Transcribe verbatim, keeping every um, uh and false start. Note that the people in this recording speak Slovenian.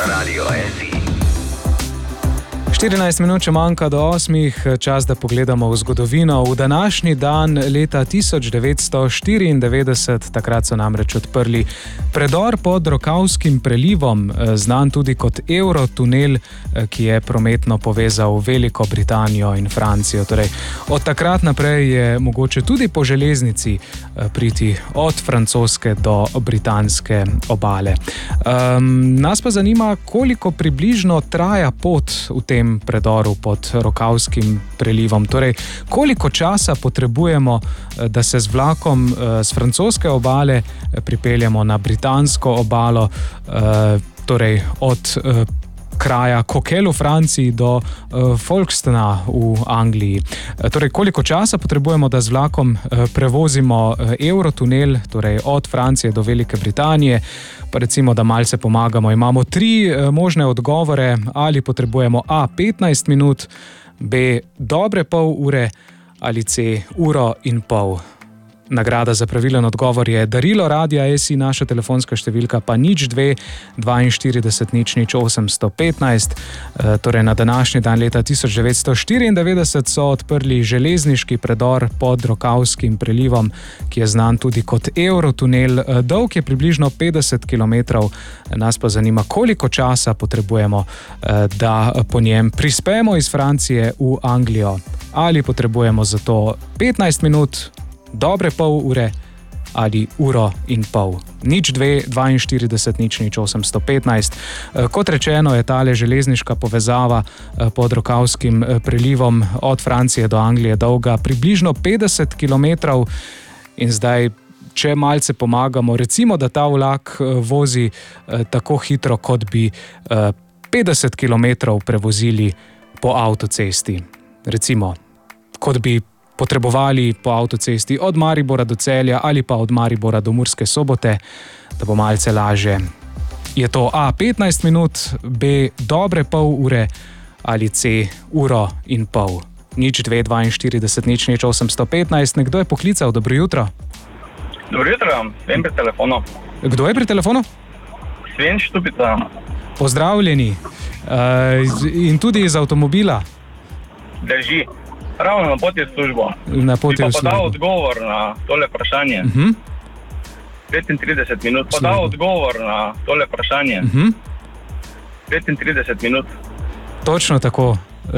Radio S I. štirinajst minut če manjka do osmih, čas, da pogledamo v zgodovino. V današnji dan leta tisoč devetsto štiriindevetdeset, takrat so namreč odprli predor pod Rokavskim prelivom, znan tudi kot Eurotunel, ki je prometno povezal Veliko Britanijo in Francijo. Torej, od takrat naprej je mogoče tudi po železnici priti od francoske do britanske obale. Um, nas pa zanima, koliko približno traja pot v tem predoru pod Rokavskim prelivom. Torej, koliko časa potrebujemo, da se z vlakom z francoske obale pripeljemo na britansko obalo, torej od kraja Coquelles v Franciji do uh, Folkestona v Angliji. Torej, koliko časa potrebujemo, da z vlakom uh, prevozimo uh, Eurotunel, torej od Francije do Velike Britanije, pa recimo, da malce pomagamo. Imamo tri uh, možne odgovore, ali potrebujemo A petnajst minut, B dobre pol ure ali C uro in pol. Nagrada za pravilen odgovor je darilo Radia S I, naša telefonska številka pa nič dve dvainštirideset nič nič osemsto petnajst. E, torej na današnji dan leta tisoč devetsto štiriindevetdeset so odprli železniški predor pod Rokavskim prelivom, ki je znan tudi kot Eurotunel. E, dolg je približno petdeset kilometrov. Nas pa zanima, koliko časa potrebujemo, e, da po njem prispemo iz Francije v Anglijo. Ali potrebujemo za to petnajst minut, dobre pol ure ali uro in pol. Nič dve dvainštirideset nič nič osemsto petnajst. Kot rečeno, je tale železniška povezava pod Rokavskim prelivom od Francije do Anglije dolga približno petdeset kilometrov in zdaj, če malce pomagamo, recimo, da ta vlak vozi tako hitro, kot bi petdeset kilometrov prevozili po avtocesti. Recimo, kot bi potrebovali po avtocesti od Maribora do Celja ali pa od Maribora do Murske Sobote, da bo malce laže. Je to A petnajst minut, B dobre pol ure ali C uro in pol. Nič dve dvainštirideset nič nič osemsto petnajst. Nekdo je poklical, dobro jutro. Dobro jutro, Sven pri telefonu. Kdo je pri telefonu? Sven Štupica. Pozdravljeni. Uh, in tudi iz avtomobila. Drži. Ravno na poti v službo. Na poti v službo. Bi pa podal odgovor na tole vprašanje. Uh-huh. petintrideset minut. Podal odgovor na tole vprašanje. Uh-huh. petintrideset minut. Točno tako.